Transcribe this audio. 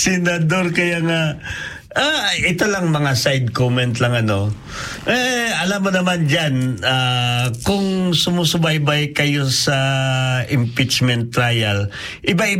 senador, kaya nga ito lang mga side comment lang alam mo naman dyan, kung sumusubaybay kayo sa impeachment trial, iba